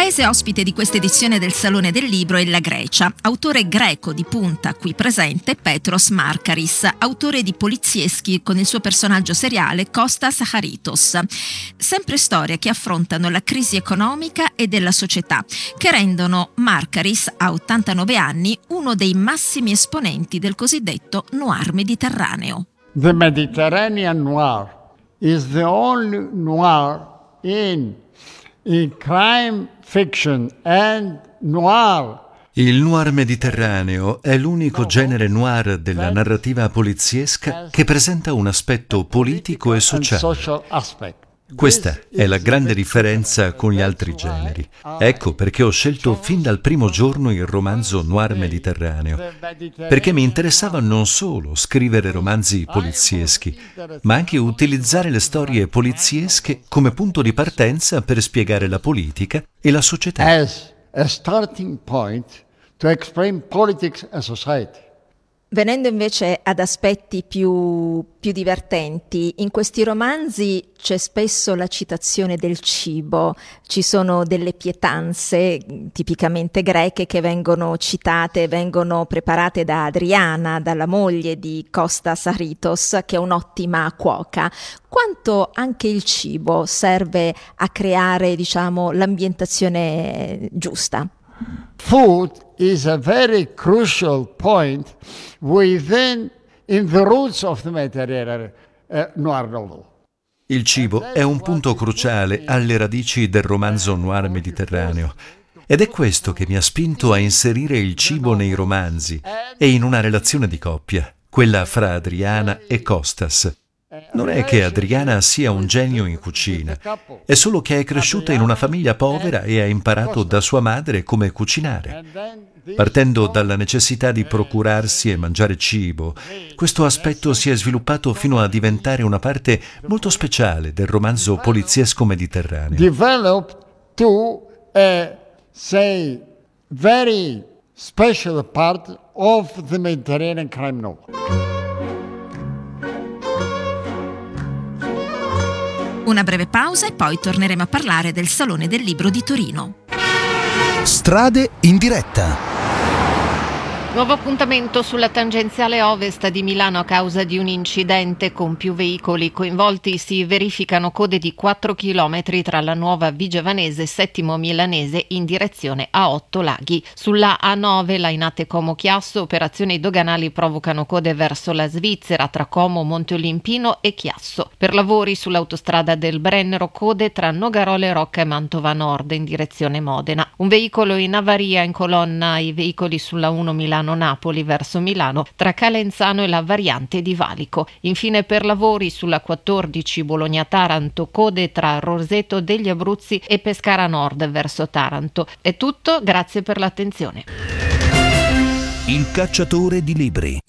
Paese ospite di questa edizione del Salone del Libro è la Grecia. Autore greco di punta qui presente Petros Markaris, autore di polizieschi con il suo personaggio seriale Kostas Charitos. Sempre storie che affrontano la crisi economica e della società, che rendono Markaris, a 89 anni, uno dei massimi esponenti del cosiddetto noir mediterraneo. The Mediterranean noir is the only noir in crime fiction and noir. Il noir mediterraneo è l'unico genere noir della narrativa poliziesca che presenta un aspetto politico e sociale. Questa è la grande differenza con gli altri generi. Ecco perché ho scelto fin dal primo giorno il romanzo noir mediterraneo, perché mi interessava non solo scrivere romanzi polizieschi, ma anche utilizzare le storie poliziesche come punto di partenza per spiegare la politica e la società. As a starting point to explain politics and society. Venendo invece ad aspetti più divertenti, in questi romanzi c'è spesso la citazione del cibo, ci sono delle pietanze tipicamente greche che vengono citate, vengono preparate da Adriana, dalla moglie di Kostas Charitos, che è un'ottima cuoca. Quanto anche il cibo serve a creare, l'ambientazione giusta? Food is a very crucial point in the roots of the Mediterranean noir novel. Il cibo è un punto cruciale alle radici del romanzo noir mediterraneo ed è questo che mi ha spinto a inserire il cibo nei romanzi e in una relazione di coppia, quella fra Adriana e Kostas. Non è che Adriana sia un genio in cucina, è solo che è cresciuta in una famiglia povera e ha imparato da sua madre come cucinare. Partendo dalla necessità di procurarsi e mangiare cibo, questo aspetto si è sviluppato fino a diventare una parte molto speciale del romanzo poliziesco mediterraneo. Developed to a, very special part of the Mediterranean crime novel. Una breve pausa e poi torneremo a parlare del Salone del Libro di Torino. Strade in diretta. Nuovo appuntamento sulla tangenziale ovest di Milano a causa di un incidente con più veicoli coinvolti. Si verificano code di 4 chilometri tra la nuova Vigevanese e Settimo Milanese in direzione a Ottolaghi. Sulla A9 Lainate Como Chiasso, operazioni doganali provocano code verso la Svizzera tra Como, Monte Olimpino e Chiasso. Per lavori sull'autostrada del Brennero, code tra Nogarole Rocca e Mantova Nord in direzione Modena. Un veicolo in avaria incolonna i veicoli sulla 1 Milano-Napoli verso Milano tra Calenzano e la variante di Valico. Infine per lavori sulla 14 Bologna-Taranto, code tra Roseto degli Abruzzi e Pescara Nord verso Taranto. È tutto, grazie per l'attenzione. Il cacciatore di libri.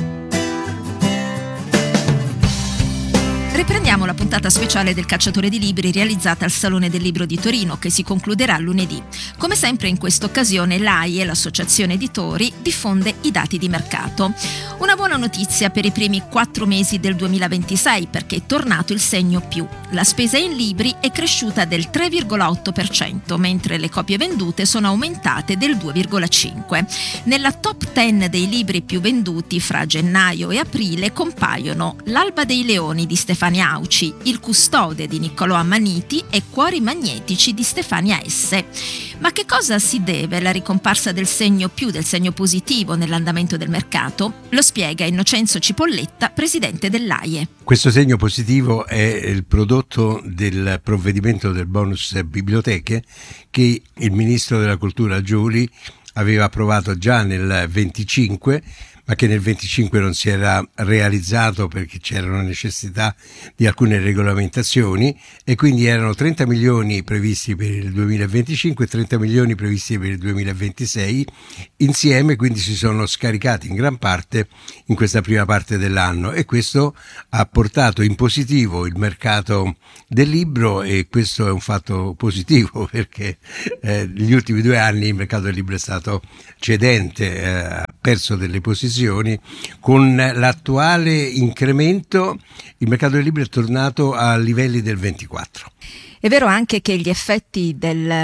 Riprendiamo la puntata speciale del Cacciatore di Libri realizzata al Salone del Libro di Torino, che si concluderà lunedì. Come sempre in questa occasione l'AIE, l'Associazione Editori, diffonde i dati di mercato. Una buona notizia per i primi 4 mesi del 2026, perché è tornato il segno più. La spesa in libri è cresciuta del 3,8%, mentre le copie vendute sono aumentate del 2,5%. Nella top 10 dei libri più venduti fra gennaio e aprile compaiono L'Alba dei Leoni di Stefania Auci, Il Custode di Niccolò Ammaniti e Cuori Magnetici di Stefania S. Ma che cosa si deve alla ricomparsa del segno più, del segno positivo nell'andamento del mercato? Lo spiega Innocenzo Cipolletta, presidente dell'AIE. Questo segno positivo è il prodotto del provvedimento del bonus biblioteche che il ministro della Cultura Giuli aveva approvato già nel 25, ma che nel 25 non si era realizzato perché c'erano necessità di alcune regolamentazioni, e quindi erano 30 milioni previsti per il 2025 e 30 milioni previsti per il 2026 insieme, quindi si sono scaricati in gran parte in questa prima parte dell'anno, e questo ha portato in positivo il mercato del libro, e questo è un fatto positivo perché negli ultimi 2 anni il mercato del libro è stato cedente, ha perso delle posizioni. Con l'attuale incremento il mercato del libro è tornato a livelli del 24. È vero anche che gli effetti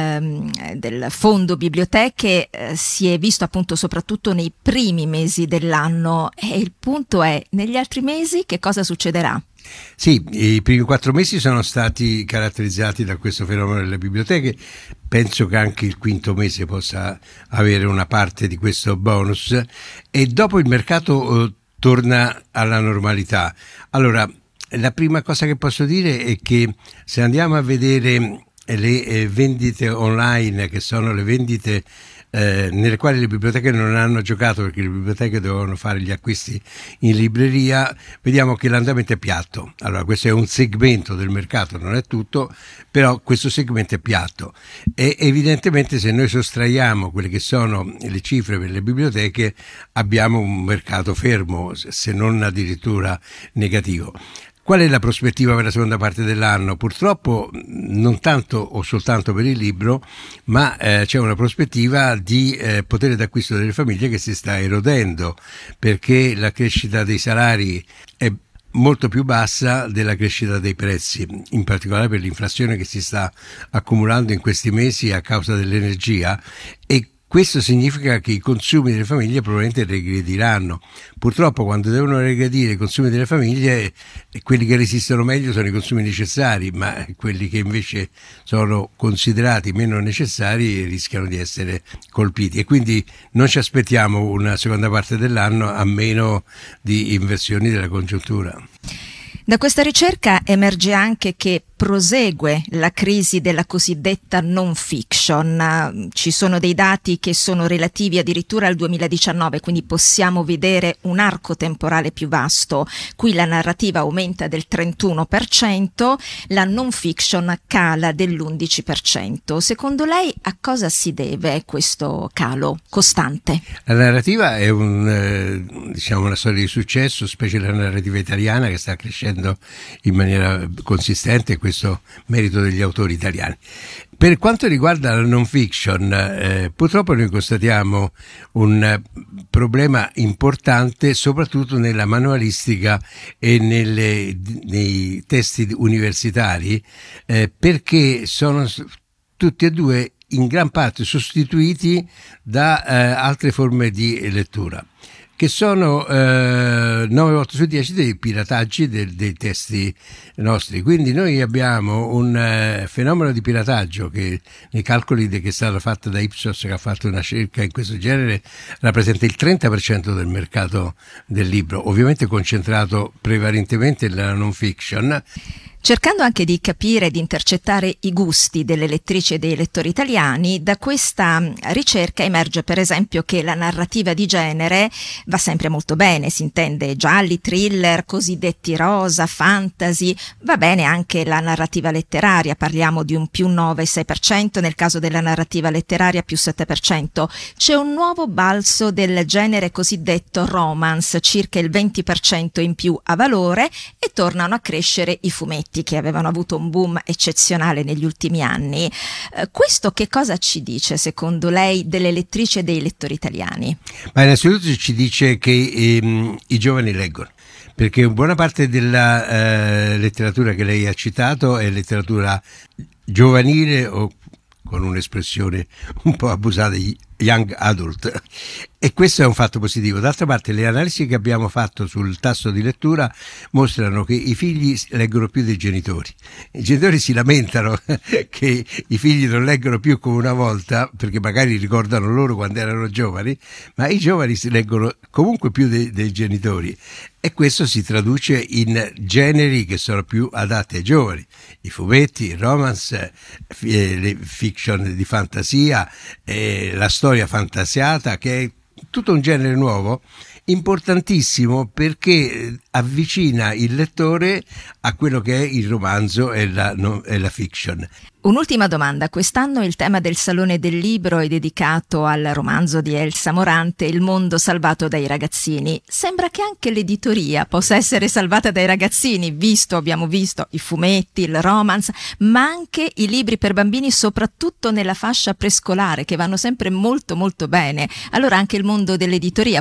del fondo biblioteche si è visto appunto soprattutto nei primi mesi dell'anno, e il punto è, negli altri mesi che cosa succederà? Sì, i primi 4 mesi sono stati caratterizzati da questo fenomeno delle biblioteche. Penso che anche il quinto mese possa avere una parte di questo bonus, e dopo il mercato torna alla normalità. Allora, la prima cosa che posso dire è che se andiamo a vedere le vendite online, che sono le vendite nelle quali le biblioteche non hanno giocato perché le biblioteche dovevano fare gli acquisti in libreria, vediamo che l'andamento è piatto. Allora, questo è un segmento del mercato, non è tutto, però questo segmento è piatto, e evidentemente se noi sostraiamo quelle che sono le cifre per le biblioteche abbiamo un mercato fermo, se non addirittura negativo. Qual è la prospettiva per la seconda parte dell'anno? Purtroppo non tanto o soltanto per il libro, ma c'è una prospettiva di potere d'acquisto delle famiglie che si sta erodendo, perché la crescita dei salari è molto più bassa della crescita dei prezzi, in particolare per l'inflazione che si sta accumulando in questi mesi a causa dell'energia, e questo significa che i consumi delle famiglie probabilmente regrediranno. Purtroppo quando devono regredire i consumi delle famiglie, quelli che resistono meglio sono i consumi necessari, ma quelli che invece sono considerati meno necessari rischiano di essere colpiti, e quindi non ci aspettiamo una seconda parte dell'anno a meno di inversioni della congiuntura. Da questa ricerca emerge anche che prosegue la crisi della cosiddetta non fiction. Ci sono dei dati che sono relativi addirittura al 2019, quindi possiamo vedere un arco temporale più vasto. Qui la narrativa aumenta del 31%, la non fiction cala dell'11%. Secondo lei a cosa si deve questo calo costante? La narrativa è una storia di successo, specie la narrativa italiana che sta crescendo in maniera consistente, questo merito degli autori italiani. Per quanto riguarda la non fiction, purtroppo noi constatiamo un problema importante soprattutto nella manualistica e nei testi universitari, perché sono tutti e due in gran parte sostituiti da altre forme di lettura, che sono 9 volte su 10 dei pirataggi dei testi nostri. Quindi noi abbiamo un fenomeno di pirataggio che nei calcoli che è stata fatta da Ipsos, che ha fatto una ricerca in questo genere, rappresenta il 30% del mercato del libro, ovviamente concentrato prevalentemente nella non fiction. Cercando anche di capire, di intercettare i gusti delle lettrici e dei lettori italiani, da questa ricerca emerge per esempio che la narrativa di genere va sempre molto bene, si intende gialli, thriller, cosiddetti rosa, fantasy, va bene anche la narrativa letteraria, parliamo di un più 9,6%, nel caso della narrativa letteraria più 7%. C'è un nuovo balzo del genere cosiddetto romance, circa il 20% in più a valore, e tornano a crescere i fumetti, che avevano avuto un boom eccezionale negli ultimi anni. Questo che cosa ci dice, secondo lei, delle lettrici e dei lettori italiani? Ma innanzitutto ci dice che i giovani leggono, perché buona parte della letteratura che lei ha citato è letteratura giovanile, o con un'espressione un po' abusata, young adult, e questo è un fatto positivo. D'altra parte le analisi che abbiamo fatto sul tasso di lettura mostrano che i figli leggono più dei genitori. I genitori si lamentano che i figli non leggono più come una volta, perché magari ricordano loro quando erano giovani, ma i giovani si leggono comunque più dei genitori, e questo si traduce in generi che sono più adatti ai giovani: i fumetti, il romance, le fiction di fantasia, la storia fantasiata, che è tutto un genere nuovo, importantissimo, perché avvicina il lettore a quello che è il romanzo e la fiction. Un'ultima domanda. Quest'anno il tema del Salone del Libro è dedicato al romanzo di Elsa Morante, Il mondo salvato dai ragazzini. Sembra che anche l'editoria possa essere salvata dai ragazzini, abbiamo visto i fumetti, il romance, ma anche i libri per bambini, soprattutto nella fascia prescolare, che vanno sempre molto molto bene. Allora anche il mondo dell'editoria